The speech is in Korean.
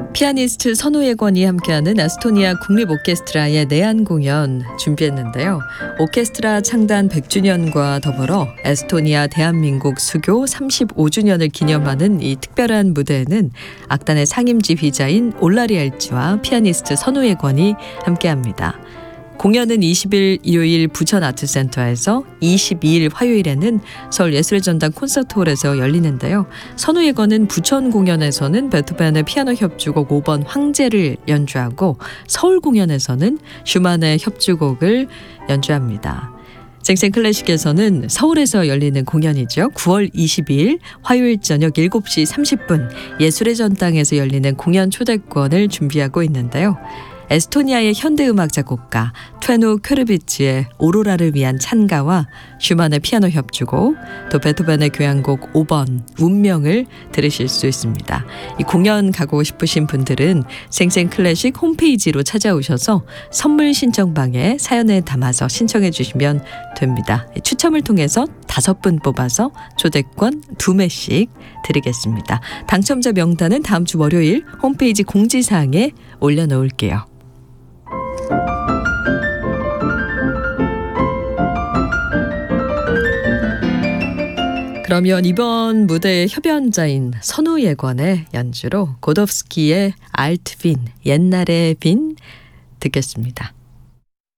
피아니스트 선우예권이 함께하는 에스토니아 국립 오케스트라의 내한 공연 준비했는데요. 오케스트라 창단 100주년과 더불어 에스토니아 대한민국 수교 35주년을 기념하는 이 특별한 무대에는 악단의 상임 지휘자인 올라리 엘치와 피아니스트 선우예권이 함께합니다. 공연은 20일 일요일 부천아트센터에서 22일 화요일에는 서울예술의 전당 콘서트홀에서 열리는데요. 선우예권은 부천 공연에서는 베토벤의 피아노 협주곡 5번 황제를 연주하고 서울 공연에서는 슈만의 협주곡을 연주합니다. 생생클래식에서는 서울에서 열리는 공연이죠. 9월 22일 화요일 저녁 7시 30분 예술의 전당에서 열리는 공연 초대권을 준비하고 있는데요. 에스토니아의 현대음악 작곡가 퇴누 퀘르비츠의 오로라를 위한 찬가와 슈만의 피아노 협주곡, 또 베토벤의 교향곡 5번 운명을 들으실 수 있습니다. 이 공연 가고 싶으신 분들은 생생클래식 홈페이지로 찾아오셔서 선물 신청방에 사연을 담아서 신청해 주시면 됩니다. 추첨을 통해서 5분 뽑아서 초대권 2매씩 드리겠습니다. 당첨자 명단은 다음 주 월요일 홈페이지 공지사항에 올려놓을게요. 그러면 이번 무대의 협연자인 선우예권의 연주로 고도프스키의 알트 빈, 옛날의 빈 듣겠습니다.